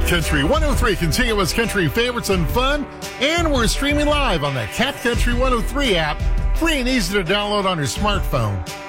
Country 103, continuous country favorites and fun. And we're streaming live on the Cat Country 103 app. Free and easy to download on your smartphone.